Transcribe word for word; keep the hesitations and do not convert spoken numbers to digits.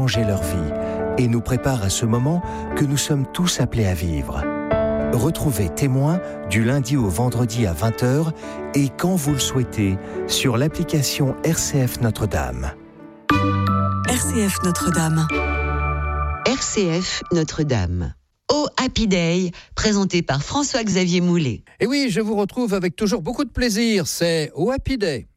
changer leur vie et nous prépare à ce moment que nous sommes tous appelés à vivre. Retrouvez Témoin du lundi au vendredi à vingt heures et quand vous le souhaitez sur l'application R C F Notre-Dame. R C F Notre-Dame. R C F Notre-Dame. Oh Happy Day, présenté par François-Xavier Moulet. Et oui, je vous retrouve avec toujours beaucoup de plaisir, c'est Oh Happy Day.